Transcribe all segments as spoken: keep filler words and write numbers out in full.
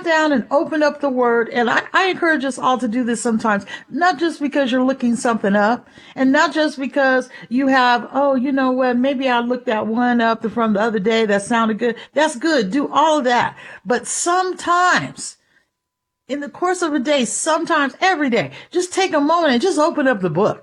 down and open up the word. And I, I encourage us all to do this sometimes, not just because you're looking something up and not just because you have, oh, you know what, maybe I looked that one up from the other day that sounded good. That's good. Do all of that. But sometimes in the course of a day, sometimes every day, just take a moment and just open up the book.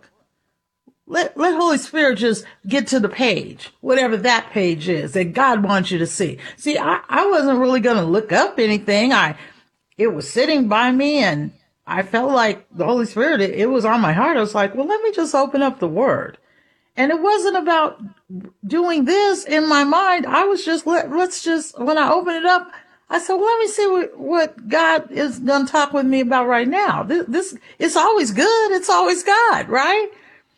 Let, let Holy Spirit just get to the page, whatever that page is that God wants you to see. See, I, I wasn't really going to look up anything. I, it was sitting by me and I felt like the Holy Spirit, it, it was on my heart. I was like, well, let me just open up the word. And it wasn't about doing this in my mind. I was just, let, let's just, when I opened it up, I said, well, let me see what, what God is going to talk with me about right now. This, this, it's always good. It's always God, right?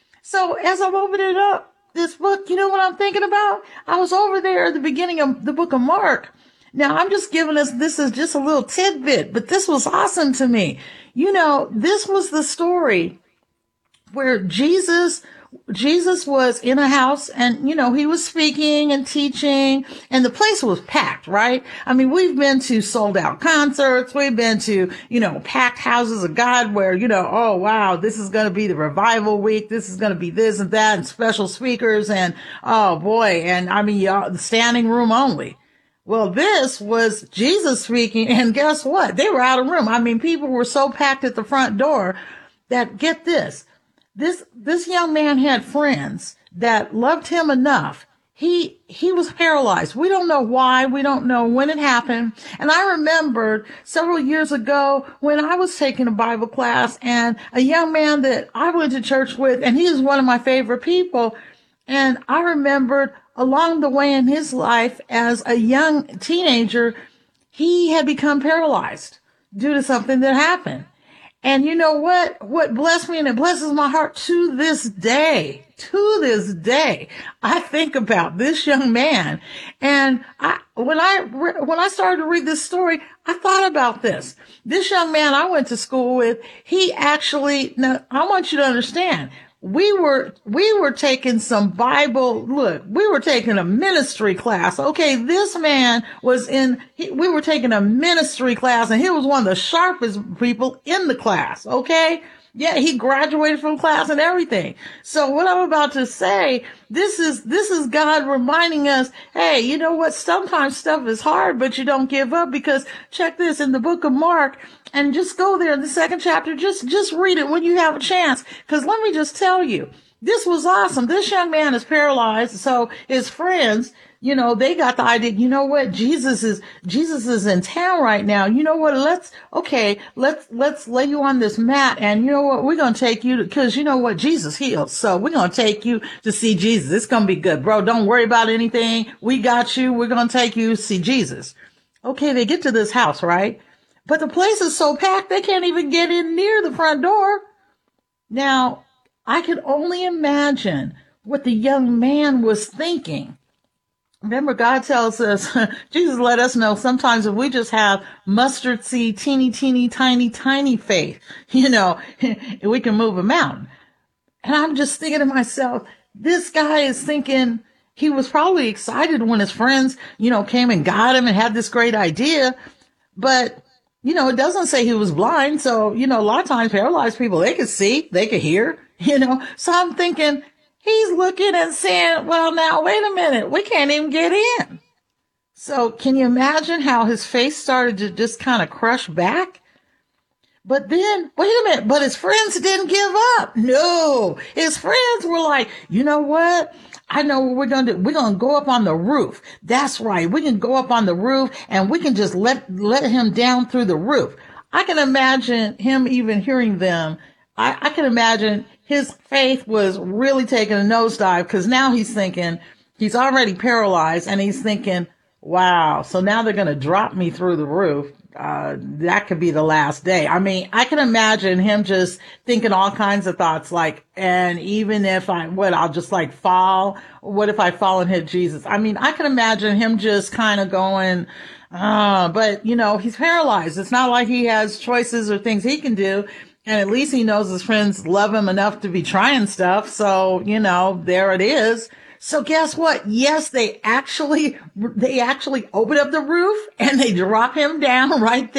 So as I'm opening up this book, you know what I'm thinking about? I was over there at the beginning of the book of Mark. Now I'm just giving us, this is just a little tidbit, but this was awesome to me. You know, this was the story where Jesus Jesus was in a house and, you know, he was speaking and teaching and the place was packed, right? I mean, we've been to sold out concerts. We've been to, you know, packed houses of God where, you know, oh, wow, this is going to be the revival week. This is going to be this and that and special speakers. And oh boy. And I mean, y'all, the standing room only. Well, this was Jesus speaking. And guess what? They were out of room. I mean, people were so packed at the front door that, get this. This, this young man had friends that loved him enough. He, he was paralyzed. We don't know why. We don't know when it happened. And I remembered several years ago when I was taking a Bible class and a young man that I went to church with, and he was one of my favorite people. And I remembered along the way in his life as a young teenager, he had become paralyzed due to something that happened. And you know what? What blessed me, and it blesses my heart to this day, to this day, I think about this young man. And I, when I, when I started to read this story, I thought about this. This young man I went to school with, he actually, now I want you to understand, we were, we were taking some Bible, look, we were taking a ministry class. Okay. This man was in, he, we were taking a ministry class and he was one of the sharpest people in the class. Okay. Yeah. He graduated from class and everything. So what I'm about to say, this is, this is God reminding us, hey, you know what? Sometimes stuff is hard, but you don't give up, because check this in the book of Mark. And just go there in the second chapter. Just, just read it when you have a chance. Cause let me just tell you, this was awesome. This young man is paralyzed. So his friends, you know, they got the idea, you know what? Jesus is, Jesus is in town right now. You know what? Let's, okay, let's, let's lay you on this mat. And you know what? We're going to take you to, cause you know what? Jesus heals. So we're going to take you to see Jesus. It's going to be good, bro. Don't worry about anything. We got you. We're going to take you to see Jesus. Okay. They get to this house, right? But the place is so packed, they can't even get in near the front door. Now, I can only imagine what the young man was thinking. Remember, God tells us, Jesus let us know sometimes if we just have mustard seed, teeny, teeny, tiny, tiny faith, you know, we can move a mountain. And I'm just thinking to myself, this guy is thinking, he was probably excited when his friends, you know, came and got him and had this great idea. But you know, it doesn't say he was blind. So, you know, a lot of times paralyzed people, they could see, they could hear, you know. So I'm thinking he's looking and saying, well, now, wait a minute. We can't even get in. So can you imagine how his face started to just kind of crush back? But then, wait a minute, but his friends didn't give up. No, his friends were like, you know what? I know what we're going to do. We're going to go up on the roof. That's right. We can go up on the roof and we can just let, let him down through the roof. I can imagine him even hearing them. I, I can imagine his faith was really taking a nosedive, because now he's thinking he's already paralyzed and he's thinking, wow, so now they're going to drop me through the roof. Uh, that could be the last day. I mean, I can imagine him just thinking all kinds of thoughts like, and even if I, what, I'll just like fall. What if I fall and hit Jesus? I mean, I can imagine him just kind of going, uh, but you know, he's paralyzed. It's not like he has choices or things he can do. And at least he knows his friends love him enough to be trying stuff. So, you know, there it is. So guess what? Yes, they actually, they actually open up the roof and they drop him down right there.